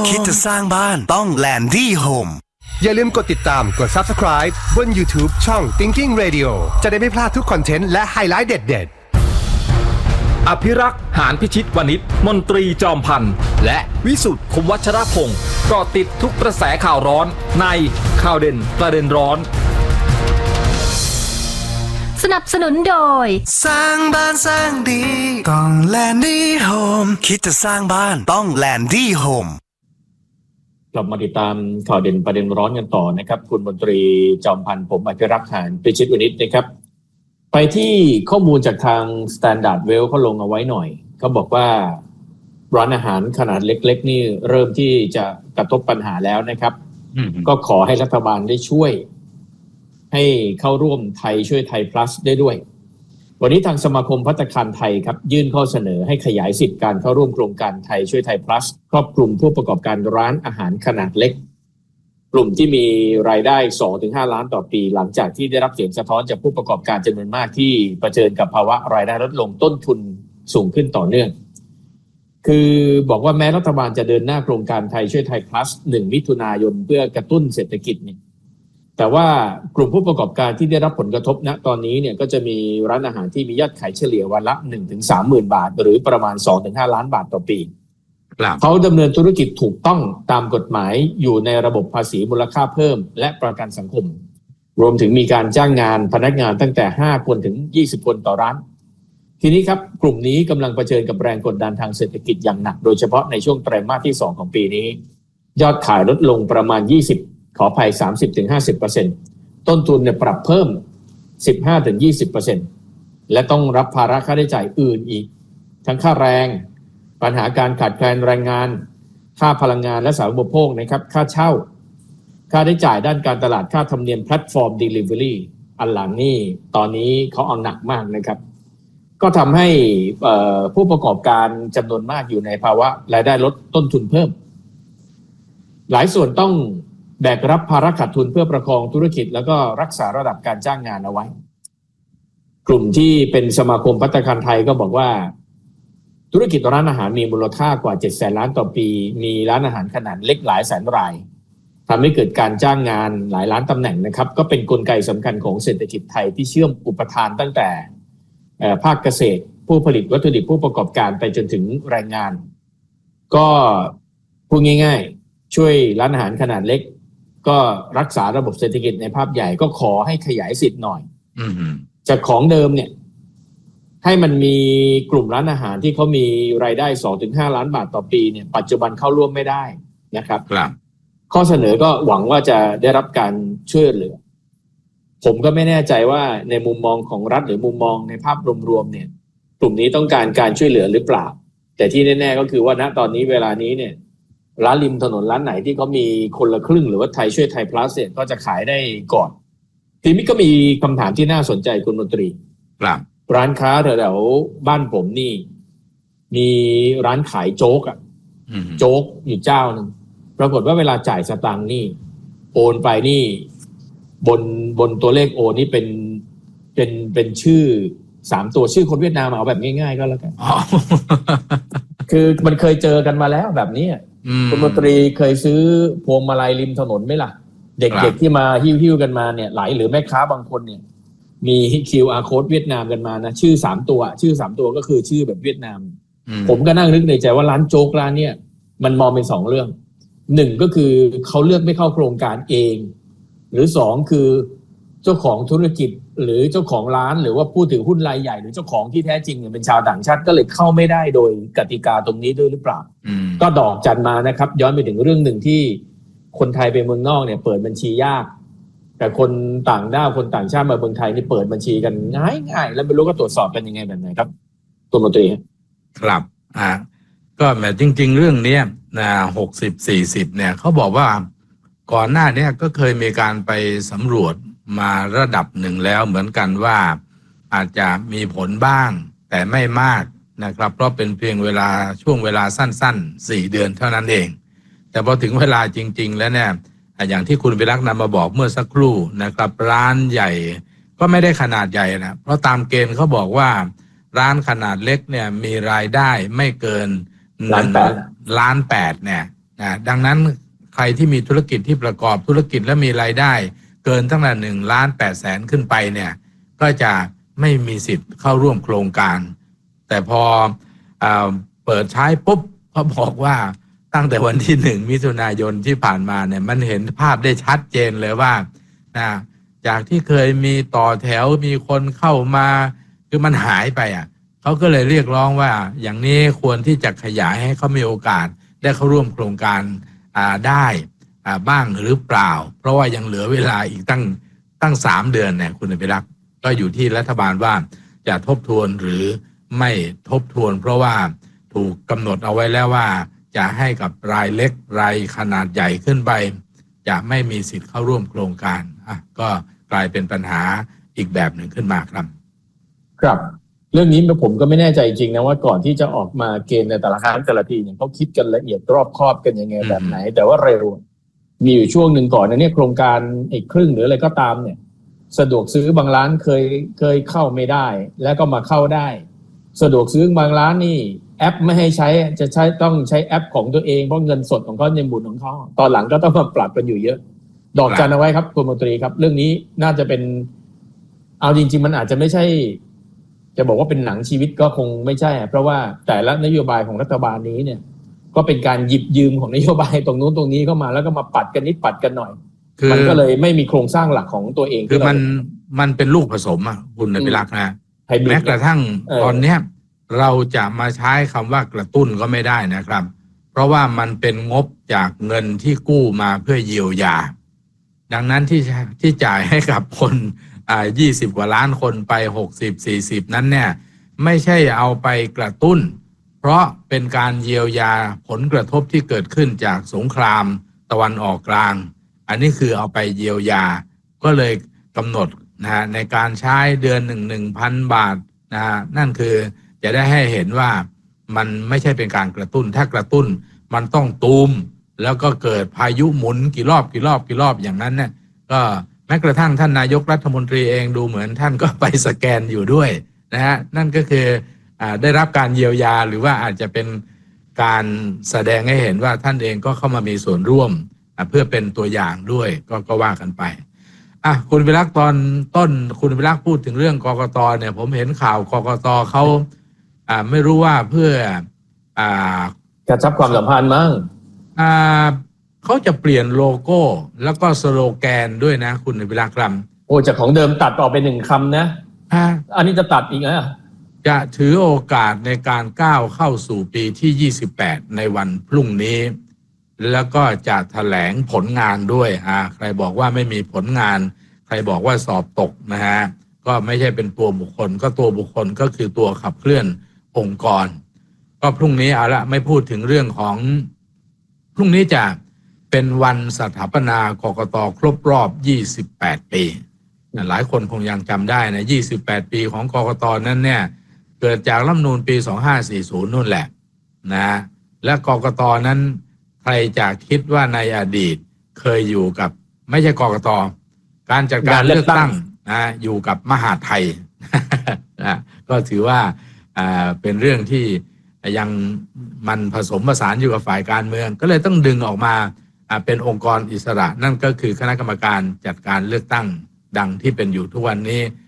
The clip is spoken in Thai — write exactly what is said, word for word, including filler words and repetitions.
คิดจะสร้างบ้านต้อง Landy Home อย่าลืมกดติดตามกด Subscribe บน YouTube ช่อง Thinking Radio จะได้ไม่พลาดทุกคอนเทนต์และไฮไลท์เด็ดๆอภิรักษ์หานพิชิตวณิชมนตรีจอมพันธ์และวิสุทธิ์คมวัชรพงศ์เกาะติดทุกกระแสข่าวร้อนในข่าวเด่นประเด็นร้อนสนับสนุนโดยสร้างบ้านสร้างดีต้อง Landy Home คิดจะสร้างบ้านต้อง Landy Home กลับมาติดตามข่าวเด่นประเด็นร้อนกันต่อนะครับคุณมนตรีจอมพันธ์ผมอภิรักษ์หานพิชิตวณิชนะครับไปที่ข้อมูลจากทาง Standard Well เขาลงเอาไว้หน่อยเขาบอกว่าร้านอาหารขนาดเล็กๆนี่เริ่มที่จะกระทบปัญหาแล้วนะครับก็ขอให้รัฐบาลได้ช่วยให้เข้าร่วมไทยช่วยไทย plus ได้ด้วยวันนี้ทางสมาคมภัตตาคารไทยครับยื่นข้อเสนอให้ขยายสิทธิการเข้าร่วมโครงการไทยช่วยไทย plus ครอบคลุมผู้ประกอบการร้านอาหารขนาดเล็กกลุ่มที่มีรายได้ สองถึงห้า ล้านต่อปีหลังจากที่ได้รับเสียงสะท้อนจากผู้ประกอบการจำนวนมากที่เผชิญกับภาวะรายได้ลดลงต้นทุนสูงขึ้นต่อเนื่องคือบอกว่าแม้รัฐบาลจะเดินหน้าโครงการไทยช่วยไทย plus หนึ่งมิถุนายนเพื่อกระตุ้นเศรษฐกิจเนี่ยแต่ว่ากลุ่มผู้ประกอบการที่ได้รับผลกระทบณตอนนี้เนี่ยก็จะมีร้านอาหารที่มียอดขายเฉลี่ยวันละ หนึ่งถึงสามหมื่น บาทหรือประมาณ สองถึงห้า ล้านบาทต่อปีเขาดำเนินธุรกิจถูกต้องตามกฎหมายอยู่ในระบบภาษีมูลค่าเพิ่มและประกันสังคมรวมถึงมีการจ้างงานพนักงานตั้งแต่ห้าคนถึงยี่สิบคนต่อร้านทีนี้ครับกลุ่มนี้กำลังเผชิญกับแรงกดดันทางเศรษฐกิจอย่างหนักโดยเฉพาะในช่วงไตรมาสที่สองของปีนี้ยอดขายลดลงประมาณยี่สิบขออภัย สามสิบถึงห้าสิบเปอร์เซ็นต์ ต้นทุนเนี่ยปรับเพิ่ม สิบห้าถึงยี่สิบเปอร์เซ็นต์ และต้องรับภาระค่าใช้จ่ายอื่นอีกทั้งค่าแรงปัญหาการขาดแคลนแรงงานค่าพลังงานและสาธารณูปโภคนะครับค่าเช่าค่าใช้จ่ายด้านการตลาดค่าธรรมเนียมแพลตฟอร์ม Delivery อันหลังนี่ตอนนี้เขาเอาหนักมากนะครับก็ทำให้ผู้ประกอบการจำนวนมากอยู่ในภาวะรายได้ลดต้นทุนเพิ่มหลายส่วนต้องแบกรับภาระขาดทุนเพื่อประคองธุรกิจแล้วก็รักษาระดับการจ้างงานเอาไว้กลุ่มที่เป็นสมาคมภัตตาคารไทยก็บอกว่าธุรกิจร้านอาหารมีมูลค่ากว่าเจ็ดแสนล้านต่อปีมีร้านอาหารขนาดเล็กหลายแสนรายทำให้เกิดการจ้างงานหลายล้านตำแหน่งนะครับก็เป็นกลไกสำคัญของเศรษฐกิจไทยที่เชื่อมอุปทานตั้งแต่ภาคเกษตรผู้ผลิตวัตถุดิบผู้ประกอบการไปจนถึงแรงงานก็พูดง่ายๆช่วยร้านอาหารขนาดเล็กก็รักษาระบบเศรษฐกิจในภาพใหญ่ก็ขอให้ขยายสิทธิ์หน่อยจากของเดิมเนี่ยให้มันมีกลุ่มร้านอาหารที่เขามีรายได้ สองถึงห้า ล้านบาทต่อปีเนี่ยปัจจุบันเข้าร่วมไม่ได้นะครับข้อเสนอก็หวังว่าจะได้รับการช่วยเหลือผมก็ไม่แน่ใจว่าในมุมมองของรัฐหรือมุมมองในภาพรวมๆเนี่ยกลุ่มนี้ต้องการการช่วยเหลือหรือเปล่าแต่ที่แน่ๆก็คือว่าณตอนนี้เวลานี้เนี่ยร้านริมถนนร้านไหนที่เขามีคนละครึ่งหรือว่าไทยช่วยไทย plus เนี่ยก็จะขายได้ก่อนทีนี้ก็มีคำถามที่น่าสนใจคุณมนตรีครับร้านค้าแถวๆบ้านผมนี่มีร้านขายโจ๊กอ่ะโจ๊กอยู่เจ้านึงปรากฏว่าเวลาจ่ายสตางค์นี่โอนไปนี่บนบนตัวเลขโอนนี่เป็นเป็นเป็นชื่อสามตัวชื่อคนเวียดนามเอาแบบง่ายๆก็แล้วกันคือมันเคยเจอกันมาแล้วแบบนี้คุณมนตรีเคยซื้อพวงมาลัยริมถนนไหมล่ะเด็กๆที่มาหิ้วๆกันมาเนี่ยหลายหรือแม่ค้าบางคนเนี่ยมี คิว อาร์ code เวียดนามกันมานะชื่อสามตัวชื่อสามตัวก็คือชื่อแบบเวียดนามผมก็นั่งนึกในใจว่าร้านโจ๊กร้านเนี่ยมันมองเป็นสองเรื่องหนึ่งก็คือเขาเลือกไม่เข้าโครงการเองหรือสองคือเจ้าของธุรกิจหรือเจ้าของร้านหรือว่าผู้ถือหุ้นรายใหญ่หรือเจ้าของที่แท้จริงเนี่ยเป็นชาวต่างชาติก็เลยเข้าไม่ได้โดยกติกาตรงนี้ด้วยหรือเปล่าก็ดอกจันมานะครับย้อนไปถึงเรื่องหนึ่งที่คนไทยไปเมืองนอกเนี่ยเปิดบัญชียากแต่คนต่างด้าวคนต่างชาติมาเมืองไทยนี่เปิดบัญชีกันง่ายๆแล้วไม่รู้ก็ตรวจสอบกันยังไงแบบไหนครับตัวมนตรีครับอ่าก็แม้จริงๆเรื่องนี้นะหกสิบ สี่สิบเนี่ยเขาบอกว่าก่อนหน้านี้ก็เคยมีการไปสำรวจมาระดับหนึ่งแล้วเหมือนกันว่าอาจจะมีผลบ้างแต่ไม่มากนะครับเพราะเป็นเพียงเวลาช่วงเวลาสั้นๆสี่เดือนเท่านั้นเองแต่พอถึงเวลาจริงๆแล้วเนี่ยอย่างที่คุณวิรักษ์นำมาบอกเมื่อสักครู่นะครับร้านใหญ่ก็ไม่ได้ขนาดใหญ่นะเพราะตามเกณฑ์เขาบอกว่าร้านขนาดเล็กเนี่ยมีรายได้ไม่เกินหนึ่งล้านแปดเนี่ยนะดังนั้นใครที่มีธุรกิจที่ประกอบธุรกิจและมีรายได้เกินตั้งแต่หนึ่งล้านแปดแสนขึ้นไปเนี่ยก็จะไม่มีสิทธิ์เข้าร่วมโครงการแต่พออ่าเปิดใช้ปุ๊บเขาบอกว่าตั้งแต่วันที่หนึ่งมิถุนายนที่ผ่านมาเนี่ยมันเห็นภาพได้ชัดเจนเลยว่านะจากที่เคยมีต่อแถวมีคนเข้ามาคือมันหายไปอ่ะเขาก็เลยเรียกร้องว่าอย่างนี้ควรที่จะขยายให้เขามีโอกาสได้เข้าร่วมโครงการอ่าได้อ่าบ้างหรือเปล่าเพราะว่ายังเหลือเวลาอีกตั้งตั้งสามเดือนเนี่ยคุณอภิรักษ์ก็อยู่ที่รัฐบาลว่าจะทบทวนหรือไม่ทบทวนเพราะว่าถูกกำหนดเอาไว้แล้วว่าจะให้กับรายเล็กรายขนาดใหญ่ขึ้นไปจะไม่มีสิทธิ์เข้าร่วมโครงการอ่ะก็กลายเป็นปัญหาอีกแบบหนึ่งขึ้นมาครับครับเรื่องนี้ผมก็ไม่แน่ใจจริงนะว่าก่อนที่จะออกมาเกณฑ์ในแต่ละครั้งแต่ละทีเนี่ยเขาคิดกันละเอียดรอบคอบกันยังไงแบบไหนแต่ว่าเร็วมีอยู่ช่วงหนึ่งก่อนนะเนี่ยโครงการอีกครึ่งหรืออะไรก็ตามเนี่ยสะดวกซื้อบางร้านเคยเคยเข้าไม่ได้แล้วก็มาเข้าได้สะดวกซื้อบางร้านนี่แอปไม่ให้ใช้จะใช้ต้องใช้แอปของตัวเองเพราะเงินสดของเขาในหมุนของเขาตอนหลังก็ต้องมาปรับกันอยู่เยอะดอกจันเอาไว้ครับคุณมนตรีครับเรื่องนี้น่าจะเป็นเอาจริงๆมันอาจจะไม่ใช่จะบอกว่าเป็นหนังชีวิตก็คงไม่ใช่เพราะว่าแต่ละนโยบายของรัฐบาลนี้เนี่ยก็เป็นการหยิบยืมของนโยบายตรงนู้นตรงนี้เข้ามาแล้วก็มาปัดกันนิดปัดกันหน่อยมันก็เลยไม่มีโครงสร้างหลักของตัวเองคือมันมันเป็นลูกผสมอ่ะคุณอภิรักษ์นะแม้กระทั่งตอนเนี้ยเราจะมาใช้คำว่ากระตุ้นก็ไม่ได้นะครับเพราะว่ามันเป็นงบจากเงินที่กู้มาเพื่อเยียวยาดังนั้นที่ที่จ่ายให้กับคนอ่ายี่สิบกว่าล้านคนไปหกสิบ สี่สิบนั้นเนี่ยไม่ใช่เอาไปกระตุ้นเพราะเป็นการเยียวยาผลกระทบที่เกิดขึ้นจากสงครามตะวันออกกลางอันนี้คือเอาไปเยียวยาก็เลยกำหนดนะฮะในการใช้เดือนหนึ่งหนึ่งพันบาทนะฮะนั่นคือจะได้ให้เห็นว่ามันไม่ใช่เป็นการกระตุ้นถ้ากระตุ้นมันต้องตูมแล้วก็เกิดพายุหมุนกี่รอบกี่รอบกี่รอบอย่างนั้นเนี่ยก็แม้กระทั่งท่านนายกรัฐมนตรีเองดูเหมือนท่านก็ไปสแกนอยู่ด้วยนะฮะนั่นก็คืออ่าได้รับการเยียวยาหรือว่าอาจจะเป็นการแสดงให้เห็นว่าท่านเองก็เข้ามามีส่วนร่วมเพื่อเป็นตัวอย่างด้วยก็ก็ว่ากันไปอ่ะคุณวิรักษ์ตอนต้นคุณวิรักษ์พูดถึงเรื่องกกตเนี่ยผมเห็นข่าวกกตเขาอ่าไม่รู้ว่าเพื่ออ่ากระชับความสัมพันธ์มั้งอ่าเขาจะเปลี่ยนโลโก้แล้วก็สโลแกนด้วยนะคุณวิรักษ์ครับโอ้จากของเดิมตัดออกไปหนึ่งคำนะอ่าอันนี้จะตัดอีกนะจะถือโอกาสในการก้าวเข้าสู่ปีที่ยี่สิบแปดในวันพรุ่งนี้แล้วก็จะแถลงผลงานด้วยอ่าใครบอกว่าไม่มีผลงานใครบอกว่าสอบตกนะฮะก็ไม่ใช่เป็นตัวบุคคลก็ตัวบุคคลก็คือตัวขับเคลื่อนองค์กรก็พรุ่งนี้เอาละไม่พูดถึงเรื่องของพรุ่งนี้จะเป็นวันสถาปนากกต.ครบรอบยี่สิบแปดปีหลายคนคงยังจำได้นะยี่สิบแปดปีของกกต.นั้นเนี่ยเกิดจากรัฐธรรมนูญปีสองพันห้าร้อยสี่สิบนู่นแหละนะและกกต.นั้นใครจะคิดว่าในอดีตเคยอยู่กับไม่ใช่กกต.การจัดการเลือกตั้งนะอยู่กับมหาดไทยนะก็ถือว่าอ่าเป็นเรื่องที่ยังมันผสมผสานอยู่กับฝ่ายการเมืองก็เลยต้องดึงออกมาเป็นองค์กรอิสระนั่นก็คือคณะกรรมการจัดการเลือกตั้งดังที่เป็นอยู่ทุกวันนี้